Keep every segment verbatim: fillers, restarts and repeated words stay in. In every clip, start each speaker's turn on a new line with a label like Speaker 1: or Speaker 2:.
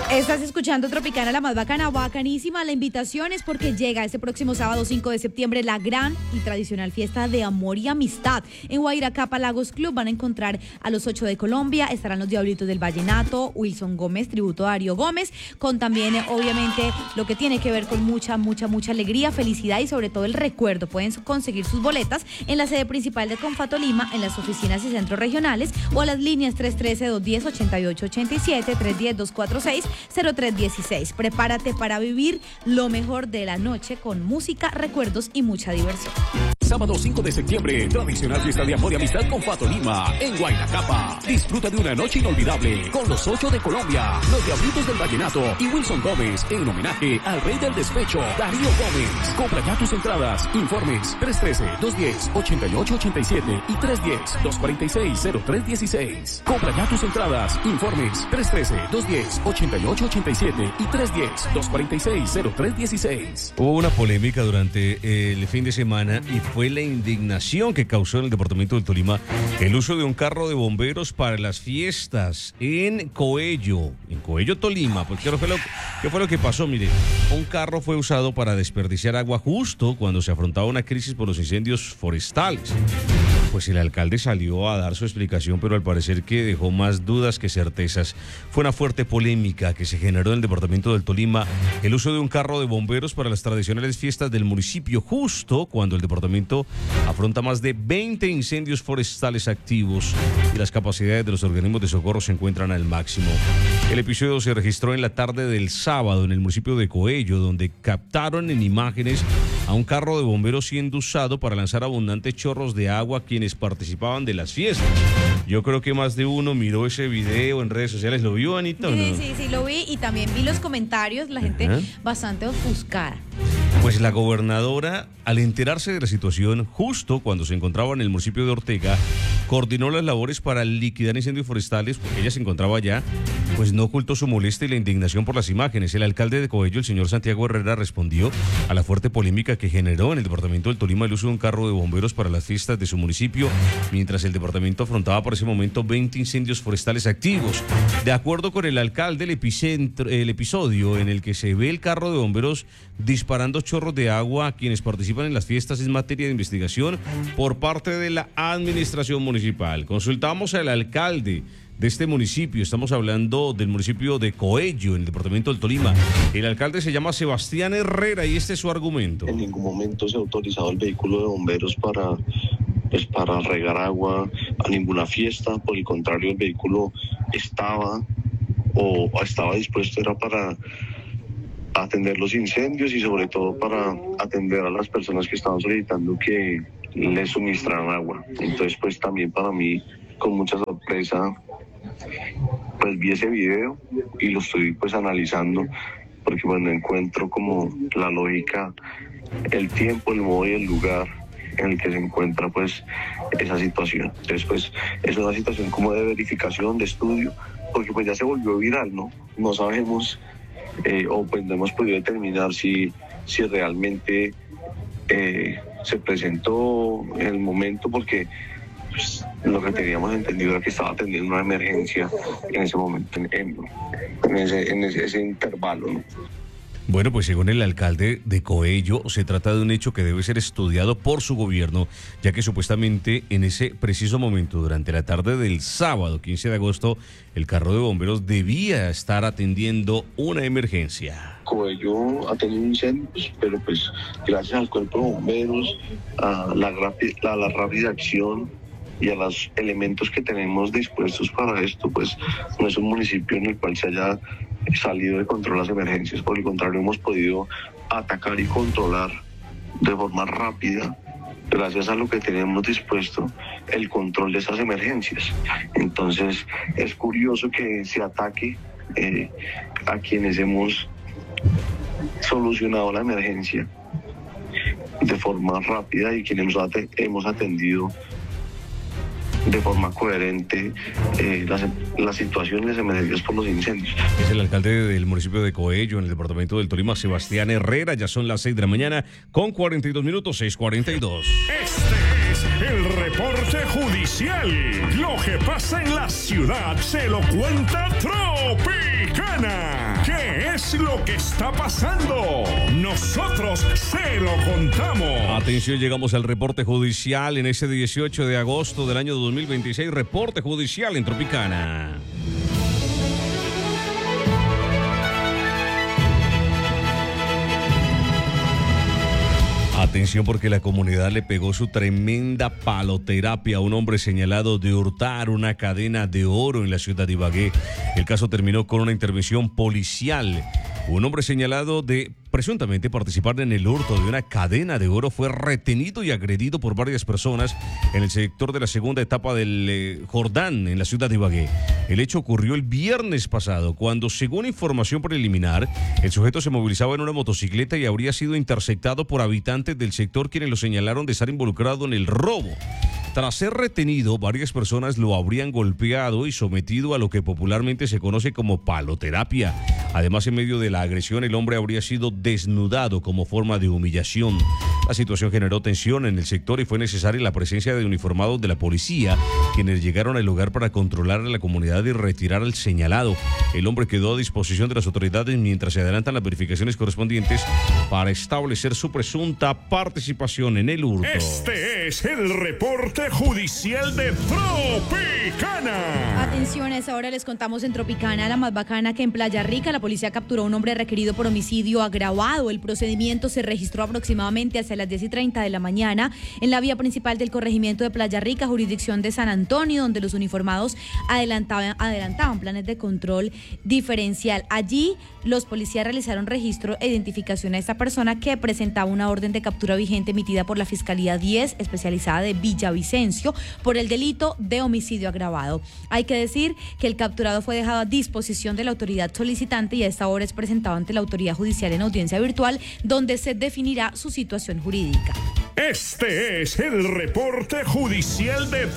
Speaker 1: Estás escuchando Tropicana, la más bacana, bacanísima. La invitación es porque llega este próximo sábado cinco de septiembre la gran y tradicional fiesta de amor y amistad. En Guairacapa Lagos Club van a encontrar a los ocho de Colombia, estarán los Diablitos del Vallenato, Wilson Gómez, tributo a Darío Gómez, con también obviamente lo que tiene que ver con mucha, mucha, mucha alegría, felicidad y sobre todo el recuerdo. Pueden conseguir sus boletas en la sede principal de Confatolima, en las oficinas y centros regionales o a las líneas tres uno tres, dos uno cero, ocho ocho ocho siete, tres uno cero, dos cuatro seis, cero tres uno seis. Prepárate para vivir lo mejor de la noche con música, recuerdos y mucha diversión.
Speaker 2: Sábado cinco de septiembre, tradicional fiesta de amor y amistad con Fatolima en Guairacapa. Disfruta de una noche inolvidable con los ocho de Colombia, los Diablitos del Vallenato y Wilson Gómez en homenaje al rey del despecho, Darío Gómez. Compra ya tus entradas. Informes tres uno tres, dos uno cero, ocho ocho ocho siete y tres uno cero, dos cuatro seis, cero tres uno seis. Compra ya tus entradas. Informes tres uno tres, dos uno cero, ocho ocho ocho siete y tres uno cero, dos cuatro seis, cero tres uno seis.
Speaker 3: Hubo una polémica durante el fin de semana y fue la indignación que causó en el departamento del Tolima el uso de un carro de bomberos para las fiestas en Coello, en Coello, Tolima. Pues, ¿qué fue lo, qué fue lo que pasó? Mire, un carro fue usado para desperdiciar agua justo cuando se afrontaba una crisis por los incendios forestales. Pues el alcalde salió a dar su explicación, pero al parecer que dejó más dudas que certezas. Fue una fuerte polémica que se generó en el departamento del Tolima el uso de un carro de bomberos para las tradicionales fiestas del municipio, justo cuando el departamento afronta más de veinte incendios forestales activos y las capacidades de los organismos de socorro se encuentran al máximo. El episodio se registró en la tarde del sábado en el municipio de Coello, donde captaron en imágenes a un carro de bomberos siendo usado para lanzar abundantes chorros de agua a quienes participaban de las fiestas. Yo creo que más de uno miró ese video en redes sociales. ¿Lo vio, Anita?
Speaker 1: Sí,
Speaker 3: ¿no?
Speaker 1: sí, sí, lo vi y también vi los comentarios, la gente
Speaker 3: Ajá.
Speaker 1: bastante ofuscada.
Speaker 3: Pues la gobernadora, al enterarse de la situación, justo cuando se encontraba en el municipio de Ortega, coordinó las labores para liquidar incendios forestales, porque ella se encontraba allá, pues no ocultó su molestia y la indignación por las imágenes. El alcalde de Coello, el señor Santiago Herrera, respondió a la fuerte polémica que generó en el departamento del Tolima el uso de un carro de bomberos para las fiestas de su municipio, mientras el departamento afrontaba por ese momento veinte incendios forestales activos. De acuerdo con el alcalde, el epicentro, el episodio en el que se ve el carro de bomberos disparando chorros de agua a quienes participan en las fiestas es materia de investigación por parte de la administración municipal. Consultamos al alcalde de este municipio, estamos hablando del municipio de Coello, en el departamento del Tolima. El alcalde se llama Sebastián Herrera y este es su argumento.
Speaker 4: En ningún momento se ha autorizado el vehículo de bomberos para, pues, para regar agua a ninguna fiesta. Por el contrario, el vehículo estaba o estaba dispuesto era para atender los incendios y sobre todo para atender a las personas que estaban solicitando que les suministraran agua. Entonces, pues también para mí, con mucha sorpresa, pues vi ese video y lo estoy pues analizando porque bueno, encuentro como la lógica, el tiempo, el modo y el lugar en el que se encuentra pues esa situación. Entonces pues es una situación como de verificación, de estudio, porque pues ya se volvió viral, ¿no? No sabemos eh, o pues no hemos podido determinar si, si realmente eh, se presentó en el momento, porque pues, lo que teníamos entendido era que estaba atendiendo una emergencia en ese momento, en, en, en, ese, en ese, ese intervalo, ¿no?
Speaker 3: Bueno, pues según el alcalde de Coello, se trata de un hecho que debe ser estudiado por su gobierno, ya que supuestamente en ese preciso momento, durante la tarde del sábado quince de agosto, el carro de bomberos debía estar atendiendo una emergencia.
Speaker 4: Coello ha tenido incendios, pero pues gracias al cuerpo de bomberos, a la, rapi- a la rápida acción y a los elementos que tenemos dispuestos para esto, pues no es un municipio en el cual se haya salido de control las emergencias. Por el contrario, hemos podido atacar y controlar de forma rápida, gracias a lo que tenemos dispuesto, el control de esas emergencias. Entonces es curioso que se ataque eh, a quienes hemos solucionado la emergencia de forma rápida y quienes hemos atendido de forma coherente eh, las, las situaciones emergentes por los incendios.
Speaker 3: Es el alcalde del municipio de Coello, en el departamento del Tolima, Sebastián Herrera. Ya son las seis de la mañana con cuarenta y dos minutos, seis cuarenta y dos.
Speaker 5: Este es el reporte judicial. Lo que pasa en la ciudad se lo cuenta Tropicana. es lo que está pasando? Nosotros se lo contamos.
Speaker 3: Atención, llegamos al reporte judicial en ese dieciocho de agosto del año dos mil veintiséis. Reporte judicial en Tropicana. Atención, porque la comunidad le pegó su tremenda paloterapia a un hombre señalado de hurtar una cadena de oro en la ciudad de Ibagué. El caso terminó con una intervención policial. Un hombre señalado de presuntamente participar en el hurto de una cadena de oro fue retenido y agredido por varias personas en el sector de la segunda etapa del eh, Jordán, en la ciudad de Ibagué. El hecho ocurrió el viernes pasado, cuando, según información preliminar, el sujeto se movilizaba en una motocicleta y habría sido interceptado por habitantes del sector, quienes lo señalaron de estar involucrado en el robo. Tras ser retenido, varias personas lo habrían golpeado y sometido a lo que popularmente se conoce como paloterapia. Además, en medio de la agresión, el hombre habría sido desnudado como forma de humillación. La situación generó tensión en el sector y fue necesaria la presencia de uniformados de la policía, quienes llegaron al lugar para controlar a la comunidad y retirar al señalado. El hombre quedó a disposición de las autoridades mientras se adelantan las verificaciones correspondientes para establecer su presunta participación en el hurto.
Speaker 5: Este es el reporte judicial de Tropicana.
Speaker 1: Atención, a esa hora les contamos en Tropicana, la más bacana, que en Playa Rica la policía capturó a un hombre requerido por homicidio agravado. El procedimiento se registró aproximadamente hacia las diez y treinta de la mañana en la vía principal del corregimiento de Playa Rica, jurisdicción de San Antonio, donde los uniformados adelantaban, adelantaban planes de control diferencial. Allí los policías realizaron registro e identificación a esta persona, que presentaba una orden de captura vigente emitida por la Fiscalía diez especializada de Villavicencio por el delito de homicidio agravado. Hay que decir que el capturado fue dejado a disposición de la autoridad solicitante y a esta hora es presentado ante la autoridad judicial en audiencia virtual, donde se definirá su situación jurídica.
Speaker 5: Este es el reporte judicial de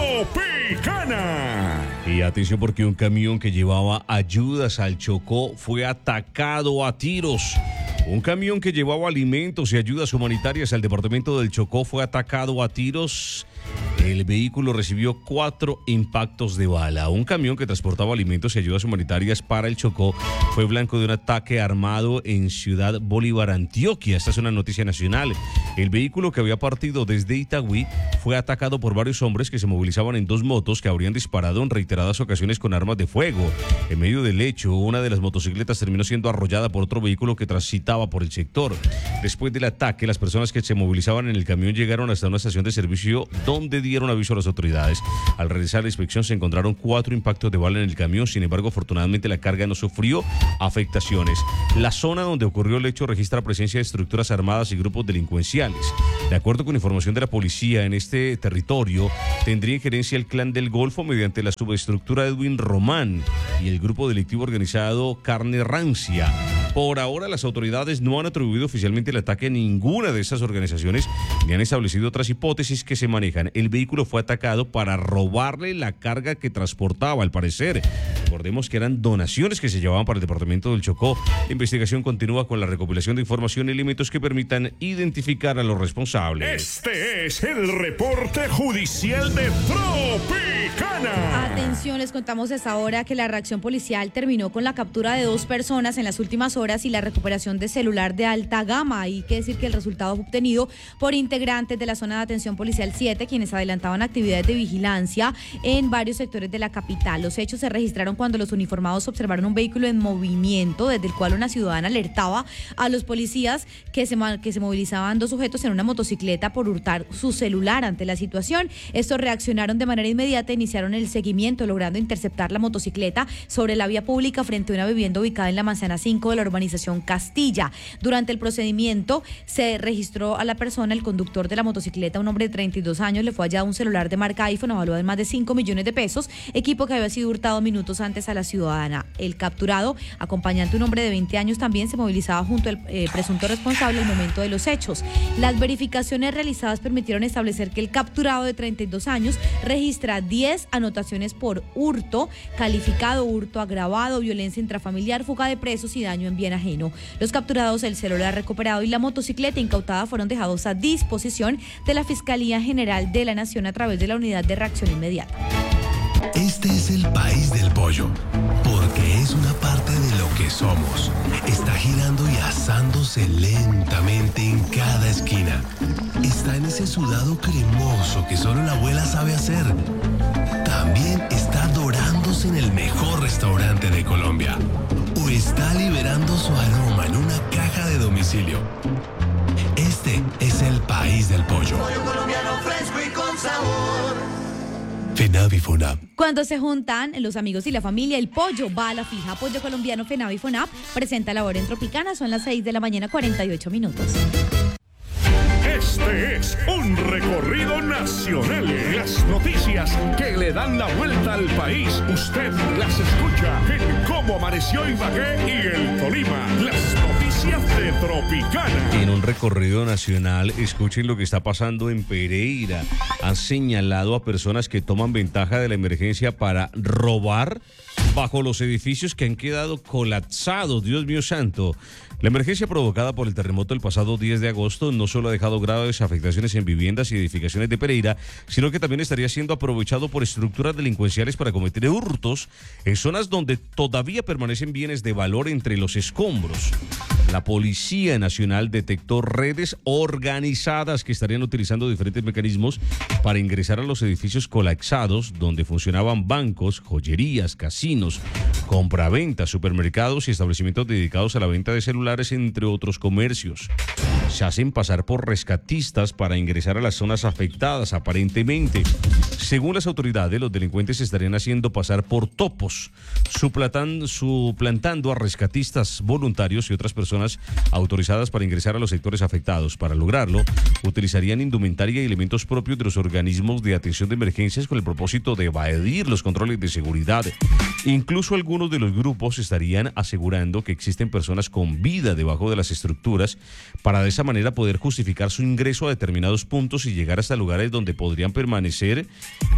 Speaker 5: Tropicana.
Speaker 3: Y atención, porque un camión que llevaba ayudas al Chocó fue atacado a tiros. Un camión que llevaba alimentos y ayudas humanitarias al departamento del Chocó fue atacado a tiros. El vehículo recibió cuatro impactos de bala. Un camión que transportaba alimentos y ayudas humanitarias para el Chocó fue blanco de un ataque armado en Ciudad Bolívar, Antioquia. Esta es una noticia nacional. El vehículo, que había partido desde Itagüí, fue atacado por varios hombres que se movilizaban en dos motos que habrían disparado en reiteradas ocasiones con armas de fuego. En medio del hecho, una de las motocicletas terminó siendo arrollada por otro vehículo que transitaba por el sector. Después del ataque, las personas que se movilizaban en el camión llegaron hasta una estación de servicio donde dieron aviso a las autoridades. Al realizar la inspección se encontraron cuatro impactos de bala en el camión. Sin embargo, afortunadamente la carga no sufrió afectaciones. La zona donde ocurrió el hecho registra presencia de estructuras armadas y grupos delincuenciales. De acuerdo con información de la policía, en este territorio tendría injerencia el Clan del Golfo mediante la subestructura Edwin Román y el grupo delictivo organizado Carne Rancia. Por ahora, las autoridades no han atribuido oficialmente el ataque a ninguna de esas organizaciones ni han establecido otras hipótesis que se manejan. El vehículo fue atacado para robarle la carga que transportaba, al parecer. Recordemos que eran donaciones que se llevaban para el departamento del Chocó. La investigación continúa con la recopilación de información y elementos que permitan identificar a los responsables.
Speaker 5: Este es el reporte judicial de Tropicana.
Speaker 1: Atención, les contamos a esta hora que la reacción policial terminó con la captura de dos personas en las últimas horas y la recuperación de celular de alta gama. Hay que decir que el resultado fue obtenido por integrantes de la zona de atención policial siete, quienes adelantaban actividades de vigilancia en varios sectores de la capital. Los hechos se registraron cuando los uniformados observaron un vehículo en movimiento, desde el cual una ciudadana alertaba a los policías que se, que se movilizaban dos sujetos en una motocicleta por hurtar su celular. Ante la situación, estos reaccionaron de manera inmediata e iniciaron el seguimiento, logrando interceptar la motocicleta sobre la vía pública frente a una vivienda ubicada en la manzana cinco de la urbanización Castilla. Durante el procedimiento se registró a la persona, el conductor de la motocicleta, un hombre de treinta y dos años. Le fue hallado un celular de marca iPhone evaluado en más de cinco millones de pesos, equipo que había sido hurtado minutos antes a la ciudadana. El capturado, acompañante un hombre de veinte años, también se movilizaba junto al eh, presunto responsable al momento de los hechos. Las verificaciones realizadas permitieron establecer que el capturado de treinta y dos años registra diez anotaciones por hurto calificado, hurto agravado, violencia intrafamiliar, fuga de presos y daño en bien ajeno. Los capturados, el celular recuperado y la motocicleta incautada fueron dejados a disposición de la Fiscalía General de la Nación a través de la Unidad de Reacción Inmediata.
Speaker 6: Este es el país del pollo, porque es una parte de lo que somos. girando y asándose lentamente en cada esquina. Está en ese sudado cremoso que solo la abuela sabe hacer. También está dorándose en el mejor restaurante de Colombia. O está liberando su aroma en una caja de domicilio. Este es el país del pollo. Pollo colombiano fresco y con sabor. FENAVI FONAP.
Speaker 1: Cuando se juntan los amigos y la familia, el pollo va a la fija. Pollo colombiano FENAVI FONAP presenta Labor en Tropicana. Son las seis de la mañana, cuarenta y ocho minutos.
Speaker 5: Este es un recorrido nacional. Las noticias que le dan la vuelta al país. Usted las escucha en Cómo Amaneció Ibagué y el Tolima. Las noticias de Tropicana.
Speaker 3: En un recorrido nacional, escuchen lo que está pasando en Pereira. Han señalado a personas que toman ventaja de la emergencia para robar bajo los edificios que han quedado colapsados. Dios mío santo. La emergencia provocada por el terremoto el pasado diez de agosto no solo ha dejado graves afectaciones en viviendas y edificaciones de Pereira, sino que también estaría siendo aprovechado por estructuras delincuenciales para cometer hurtos en zonas donde todavía permanecen bienes de valor entre los escombros. La Policía Nacional detectó redes organizadas que estarían utilizando diferentes mecanismos para ingresar a los edificios colapsados donde funcionaban bancos, joyerías, casinos, compraventas, supermercados y establecimientos dedicados a la venta de celulares, entre otros comercios. Se hacen pasar por rescatistas para ingresar a las zonas afectadas, aparentemente. Según las autoridades, los delincuentes estarían haciendo pasar por topos, suplantando, suplantando a rescatistas voluntarios y otras personas autorizadas para ingresar a los sectores afectados. Para lograrlo, utilizarían indumentaria y elementos propios de los organismos de atención de emergencias con el propósito de evadir los controles de seguridad. Incluso algunos de los grupos estarían asegurando que existen personas con vida debajo de las estructuras para de esa manera poder justificar su ingreso a determinados puntos y llegar hasta lugares donde podrían permanecer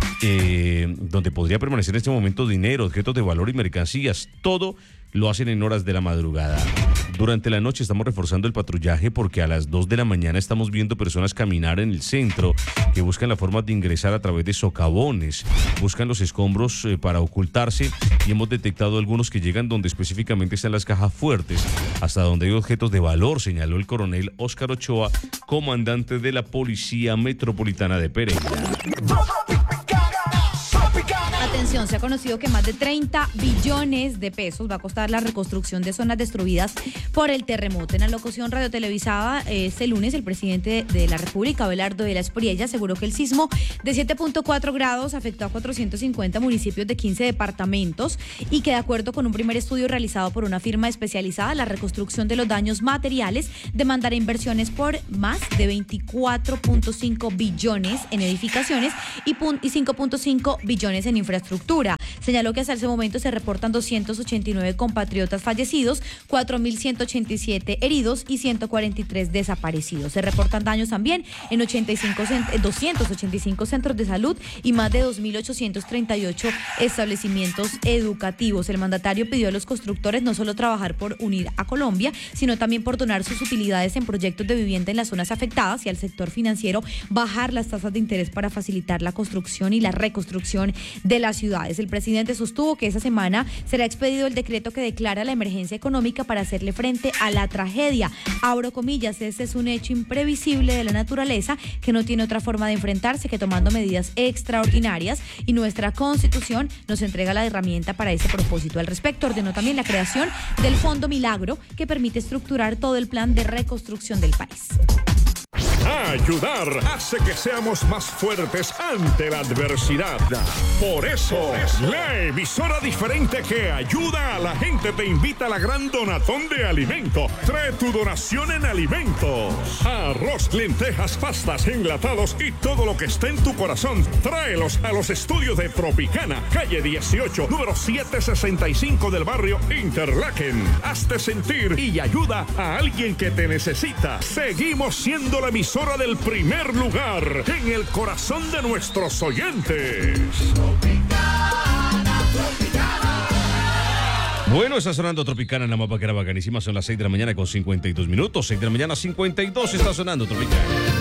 Speaker 3: eh, donde podría permanecer en este momento dinero, objetos de valor y mercancías. Todo lo hacen en horas de la madrugada. Durante la noche estamos reforzando el patrullaje porque a las dos de la mañana estamos viendo personas caminar en el centro que buscan la forma de ingresar a través de socavones, buscan los escombros eh, para ocultarse, y hemos detectado algunos que llegan donde específicamente están las cajas fuertes, hasta donde hay objetos de valor, señaló el coronel Óscar Ochoa, comandante de la Policía Metropolitana de Pereira.
Speaker 1: Atención, se ha conocido que más de treinta billones de pesos va a costar la reconstrucción de zonas destruidas por el terremoto. En la locución radiotelevisada este lunes, el presidente de la República, Abelardo de la Espriella, aseguró que el sismo de siete punto cuatro grados afectó a cuatrocientos cincuenta municipios de quince departamentos y que, de acuerdo con un primer estudio realizado por una firma especializada, la reconstrucción de los daños materiales demandará inversiones por más de veinticuatro punto cinco billones en edificaciones y cinco punto cinco billones en infraestructura. Señaló que hasta ese momento se reportan doscientos ochenta y nueve compatriotas fallecidos, cuatro mil ciento ochenta y siete heridos y ciento cuarenta y tres desaparecidos. Se reportan daños también en ochenta y cinco, doscientos ochenta y cinco centros de salud y más de dos mil ochocientos treinta y ocho establecimientos educativos. El mandatario pidió a los constructores no solo trabajar por unir a Colombia, sino también por donar sus utilidades en proyectos de vivienda en las zonas afectadas, y al sector financiero bajar las tasas de interés para facilitar la construcción y la reconstrucción de las ciudades. El presidente sostuvo que esa semana será expedido el decreto que declara la emergencia económica para hacerle frente a la tragedia. Abro comillas, este es un hecho imprevisible de la naturaleza que no tiene otra forma de enfrentarse que tomando medidas extraordinarias, y nuestra Constitución nos entrega la herramienta para ese propósito. Al respecto, ordenó también la creación del Fondo Milagro, que permite estructurar todo el plan de reconstrucción del país.
Speaker 5: Ayudar hace que seamos más fuertes ante la adversidad. Por eso, la emisora diferente que ayuda a la gente te invita a la gran donatón de alimento. Trae tu donación en alimentos. Arroz, lentejas, pastas, enlatados y todo lo que esté en tu corazón. Tráelos a los estudios de Tropicana, calle dieciocho, número setecientos sesenta y cinco del barrio Interlaken. Hazte sentir y ayuda a alguien que te necesita. Seguimos siendo la emisora del primer lugar en el corazón de nuestros oyentes.
Speaker 3: Bueno, está sonando Tropicana en la mapa que era bacanísima. Son las seis de la mañana con cincuenta y dos minutos. seis de la mañana, cincuenta y dos, está sonando Tropicana.